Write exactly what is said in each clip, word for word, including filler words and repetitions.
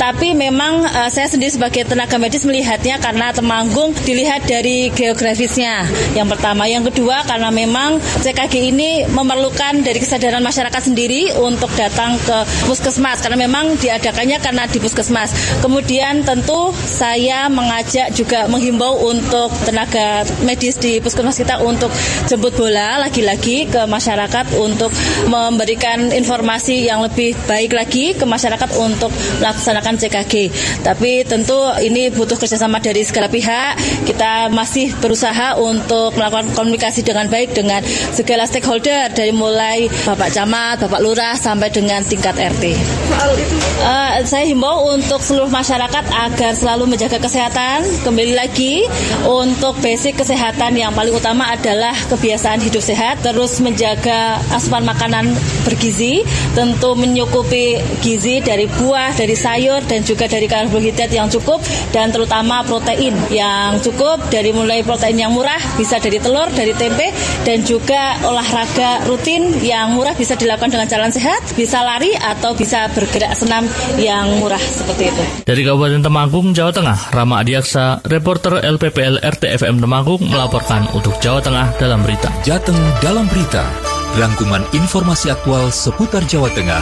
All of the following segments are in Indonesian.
Tetapi memang uh, saya sendiri sebagai tenaga medis melihatnya karena Temanggung dilihat dari geografisnya. Yang pertama, yang kedua karena memang C K G ini memerlukan dari kesadaran masyarakat sendiri untuk datang ke puskesmas karena memang diadakannya karena di puskesmas. Kemudian tentu saya mengajak juga menghimbau untuk tenaga medis di puskesmas kita untuk jemput bola lagi-lagi ke masyarakat untuk memberikan informasi yang lebih baik lagi ke masyarakat untuk melaksanakan C K G. Tapi tentu ini butuh kerjasama dari segala pihak. Kita masih berusaha untuk melakukan komunikasi dengan baik dengan segala stakeholder dari mulai Bapak Camat, Bapak Lurah sampai dengan tingkat R T. Soal itu, uh, saya himbau untuk seluruh masyarakat agar selalu menjaga kesehatan. Kembali lagi untuk basic kesehatan yang paling utama adalah kebiasaan hidup sehat, terus menjaga asupan makanan bergizi, tentu menyukupi gizi dari buah, dari sayur dan juga dari karbohidrat yang cukup dan terutama protein yang cukup dari mulai protein yang murah bisa dari telur, dari tempe dan juga olahraga rutin yang murah bisa dilakukan dengan jalan sehat, bisa lari atau bisa bergerak senam yang murah seperti itu. Dari Kabupaten Temanggung, Jawa Tengah, Rama Adiaksa, reporter L P P L R T F M Temanggung melaporkan untuk Jawa Tengah dalam berita. Jateng dalam berita, rangkuman informasi aktual seputar Jawa Tengah.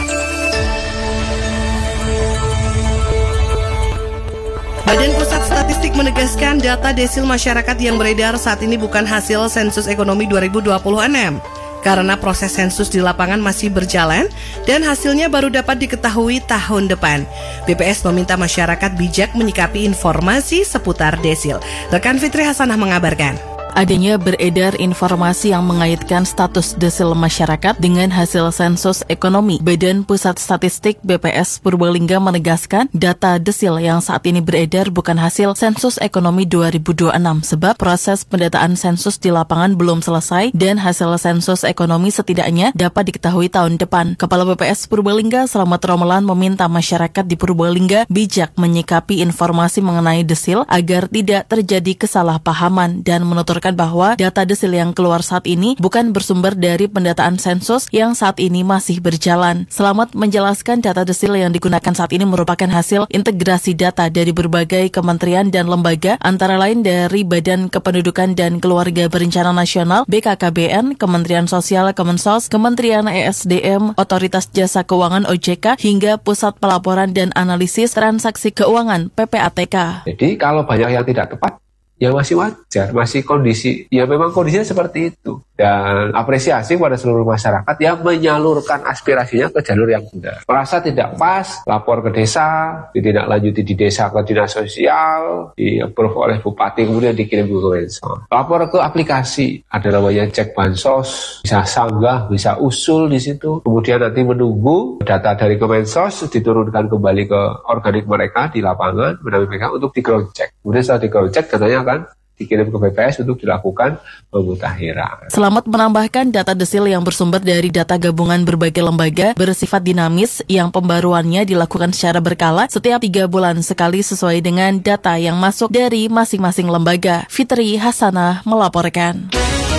Badan Pusat Statistik menegaskan data desil masyarakat yang beredar saat ini bukan hasil sensus ekonomi dua ribu dua puluh enam. Karena proses sensus di lapangan masih berjalan dan hasilnya baru dapat diketahui tahun depan. B P S meminta masyarakat bijak menyikapi informasi seputar desil. Rekan Fitri Hasanah mengabarkan. Adanya beredar informasi yang mengaitkan status desil masyarakat dengan hasil sensus ekonomi. Badan Pusat Statistik B P S Purbalingga menegaskan data desil yang saat ini beredar bukan hasil sensus ekonomi dua ribu dua puluh enam sebab proses pendataan sensus di lapangan belum selesai dan hasil sensus ekonomi setidaknya dapat diketahui tahun depan. Kepala B P S Purbalingga Slamet Romelan meminta masyarakat di Purbalingga bijak menyikapi informasi mengenai desil agar tidak terjadi kesalahpahaman dan menuturkan bahwa data desil yang keluar saat ini bukan bersumber dari pendataan sensus yang saat ini masih berjalan. Slamet menjelaskan data desil yang digunakan saat ini merupakan hasil integrasi data dari berbagai kementerian dan lembaga, antara lain dari Badan Kependudukan dan Keluarga Berencana Nasional B K K B N, Kementerian Sosial Kemensos, Kementerian E S D M, Otoritas Jasa Keuangan O J K, hingga Pusat Pelaporan dan Analisis Transaksi Keuangan P P A T K. Jadi kalau banyak yang tidak tepat, ya masih wajar, masih kondisi, ya memang kondisinya seperti itu. Dan apresiasi kepada seluruh masyarakat yang menyalurkan aspirasinya ke jalur yang benar. Merasa tidak pas, lapor ke desa, ditindaklanjuti di desa ke dinas sosial, di-approve oleh bupati, kemudian dikirim ke Kemensos. Lapor ke aplikasi, ada namanya cek bansos, bisa sanggah, bisa usul di situ. Kemudian nanti menunggu data dari Kemensos diturunkan kembali ke organik mereka di lapangan, menawi mereka untuk di-ground check. Kemudian setelah di-ground check, katanya kan dikirim ke B P S untuk dilakukan pemutahiran. Slamet menambahkan data desil yang bersumber dari data gabungan berbagai lembaga bersifat dinamis yang pembaruannya dilakukan secara berkala setiap tiga bulan sekali sesuai dengan data yang masuk dari masing-masing lembaga. Fitri Hasanah melaporkan.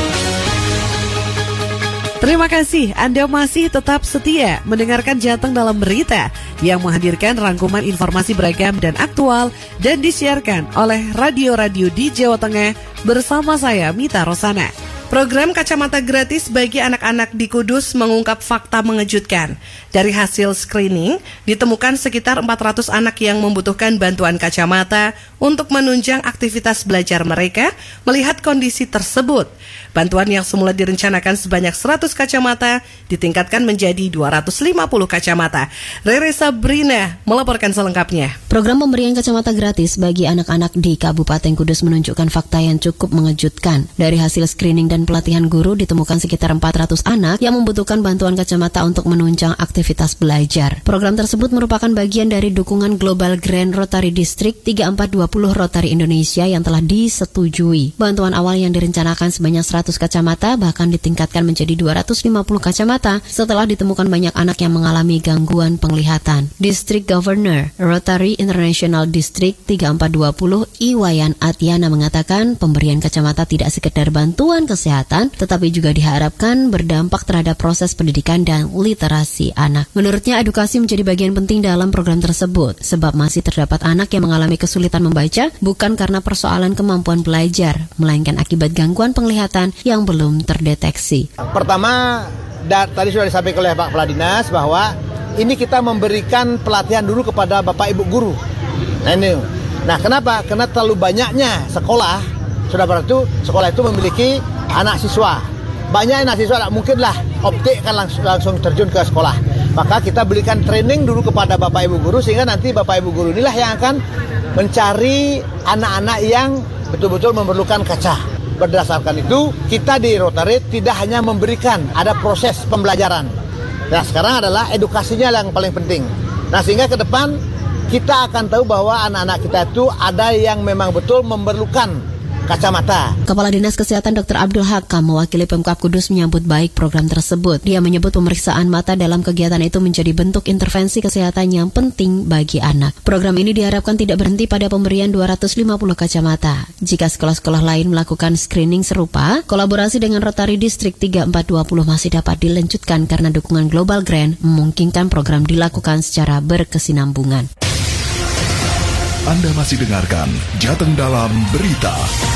Terima kasih Anda masih tetap setia mendengarkan Jateng dalam berita yang menghadirkan rangkuman informasi beragam dan aktual dan disiarkan oleh radio-radio di Jawa Tengah bersama saya Mita Rosana. Program kacamata gratis bagi anak-anak di Kudus mengungkap fakta mengejutkan. Dari hasil screening, ditemukan sekitar empat ratus anak yang membutuhkan bantuan kacamata untuk menunjang aktivitas belajar mereka melihat kondisi tersebut. Bantuan yang semula direncanakan sebanyak seratus kacamata ditingkatkan menjadi dua ratus lima puluh kacamata. Rere Sabrina melaporkan selengkapnya. Program pemberian kacamata gratis bagi anak-anak di Kabupaten Kudus menunjukkan fakta yang cukup mengejutkan. Dari hasil screening dan pelatihan guru ditemukan sekitar empat ratus anak yang membutuhkan bantuan kacamata untuk menunjang aktivitas belajar. Program tersebut merupakan bagian dari dukungan Global Grand Rotary District tiga empat dua nol Rotary Indonesia yang telah disetujui. Bantuan awal yang direncanakan sebanyak seratus ratus kacamata bahkan ditingkatkan menjadi dua ratus lima puluh kacamata setelah ditemukan banyak anak yang mengalami gangguan penglihatan. District Governor Rotary International District tiga empat dua nol Iwayan Atyana mengatakan pemberian kacamata tidak sekedar bantuan kesehatan tetapi juga diharapkan berdampak terhadap proses pendidikan dan literasi anak. Menurutnya edukasi menjadi bagian penting dalam program tersebut sebab masih terdapat anak yang mengalami kesulitan membaca bukan karena persoalan kemampuan belajar, melainkan akibat gangguan penglihatan yang belum terdeteksi. Pertama, da, tadi sudah disampaikan oleh Pak Kepala Dinas bahwa ini kita memberikan pelatihan dulu kepada Bapak Ibu guru. Nah ini, nah kenapa? Karena terlalu banyaknya sekolah, sudah berarti sekolah itu memiliki anak siswa. Banyak anak siswa tak mungkinlah optik kan langsung, langsung terjun ke sekolah. Maka kita berikan training dulu kepada Bapak Ibu guru sehingga nanti Bapak Ibu guru inilah yang akan mencari anak-anak yang betul-betul memerlukan kaca. Berdasarkan itu, kita di Rotary tidak hanya memberikan, ada proses pembelajaran. Nah, sekarang adalah edukasinya yang paling penting. Nah, sehingga ke depan kita akan tahu bahwa anak-anak kita itu ada yang memang betul memerlukan kacamata. Kepala Dinas Kesehatan Dokter Abdul Hakam mewakili Pemkab Kudus menyambut baik program tersebut. Dia menyebut pemeriksaan mata dalam kegiatan itu menjadi bentuk intervensi kesehatan yang penting bagi anak. Program ini diharapkan tidak berhenti pada pemberian dua ratus lima puluh kacamata. Jika sekolah-sekolah lain melakukan screening serupa, kolaborasi dengan Rotary District tiga empat dua nol masih dapat dilanjutkan karena dukungan Global Grant memungkinkan program dilakukan secara berkesinambungan. Anda masih dengarkan Jateng Dalam Berita.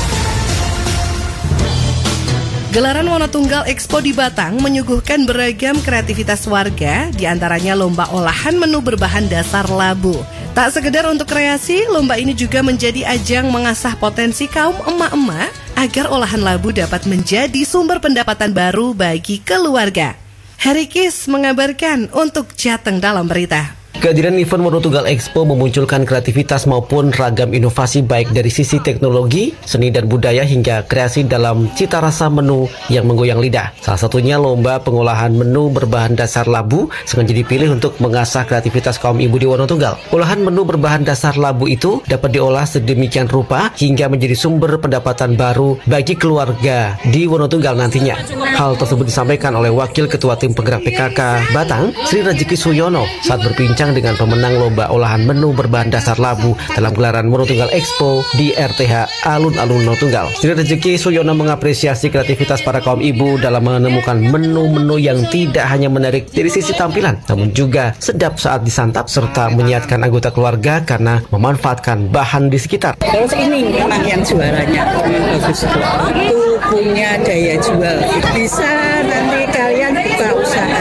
Gelaran Wonotunggal Expo di Batang menyuguhkan beragam kreativitas warga, diantaranya lomba olahan menu berbahan dasar labu. Tak sekedar untuk kreasi, lomba ini juga menjadi ajang mengasah potensi kaum emak-emak agar olahan labu dapat menjadi sumber pendapatan baru bagi keluarga. Harry Kis mengabarkan untuk Jateng Dalam Berita. Kehadiran event Wonotunggal Expo memunculkan kreativitas maupun ragam inovasi baik dari sisi teknologi, seni dan budaya hingga kreasi dalam cita rasa menu yang menggoyang lidah. Salah satunya lomba pengolahan menu berbahan dasar labu sengaja dipilih untuk mengasah kreativitas kaum ibu di Wonotunggal. Olahan menu berbahan dasar labu itu dapat diolah sedemikian rupa hingga menjadi sumber pendapatan baru bagi keluarga di Wonotunggal nantinya. Hal tersebut disampaikan oleh Wakil Ketua Tim Penggerak P K K Batang, Sri Rejeki Suyono, saat berbincang dengan pemenang lomba olahan menu berbahan dasar labu dalam gelaran Wonotunggal Expo di R T H Alun-Alun Wonotunggal. Sri Rejeki Suyono mengapresiasi kreativitas para kaum ibu dalam menemukan menu-menu yang tidak hanya menarik dari sisi tampilan, namun juga sedap saat disantap serta menyehatkan anggota keluarga karena memanfaatkan bahan di sekitar. Terus ini memang yang juaranya bagus itu punya daya jual. Bisa nanti kalian buka usaha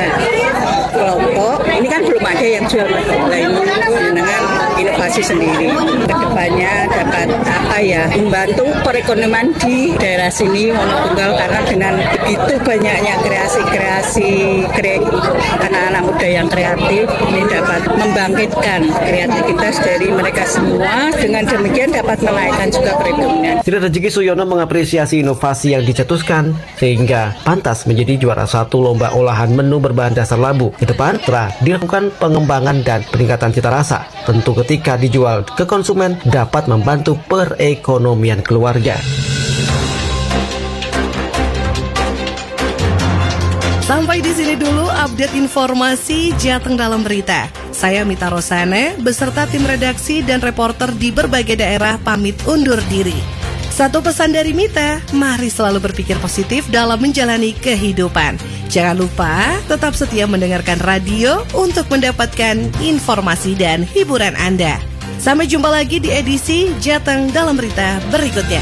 kelompok. Ini kan belum ada yang jual lain dengan inovasi sendiri. Kedepannya dapat apa ya membantu perekonomian di daerah sini Wonotunggal karena dengan begitu banyaknya kreasi-kreasi anak-anak muda yang kreatif ini dapat membangkitkan kreativitas dari mereka semua. Dengan demikian dapat menaikkan juga perekonomian. Sri Rejeki Suyono mengapresiasi inovasi yang dicetuskan sehingga pantas menjadi juara satu lomba olahan menu berbahan dasar labu. Ke depan telah dilakukan pengembangan dan peningkatan cita rasa. Tentu ketika dijual ke konsumen dapat membantu perekonomian keluarga. Sampai di sini dulu update informasi Jateng Dalam Berita. Saya Mita Rosane beserta tim redaksi dan reporter di berbagai daerah pamit undur diri. Satu pesan dari Mita, mari selalu berpikir positif dalam menjalani kehidupan. Jangan lupa tetap setia mendengarkan radio untuk mendapatkan informasi dan hiburan Anda. Sampai jumpa lagi di edisi Jateng Dalam Berita berikutnya.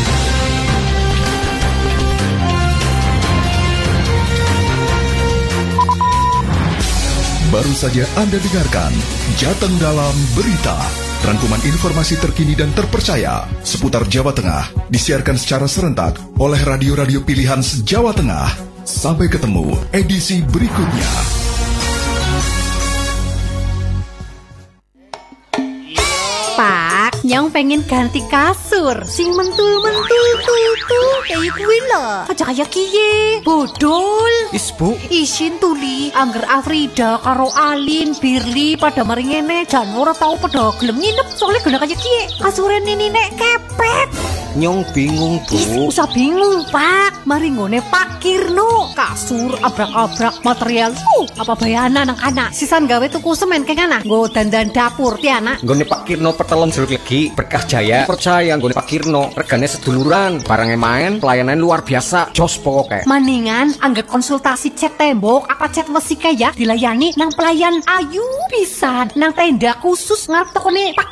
Baru saja Anda dengarkan Jateng Dalam Berita. Rangkuman informasi terkini dan terpercaya seputar Jawa Tengah disiarkan secara serentak oleh radio-radio pilihan se-Jawa Tengah. Sampai ketemu edisi berikutnya. Pak, Nyong pengen ganti kasur sing mentul-mentul tuh kayak kuwi lho. Aja kaya kiye, bodol. Is Bu, isin tuli angger Afrida karo Alin, Birli pada mari ngene jan ora tau padha gelem nginep soalnya gena kaya kiye. Kasure ini nek kepet. Nyong bingung, Bu. Usah bingung, Pak. Mari ngone Pak Kirno. Kasur, abrak-abrak, material. Uh, apa bayana anak-anak. Sisan gawe tuku semen keng anak. Nggo dandan dapur tiana. Nggone Pak Kirno pertelon jeruk legi berkah jaya. Percaya nggone Pak Kirno regane seduluran, barangnya main, pelayanan luar biasa. Jos pokoknya. Maningan anggap konsultasi cat tembok apa cat wesi ya dilayani nang pelayan ayu pisan nang tenda khusus ngarep tokone Pak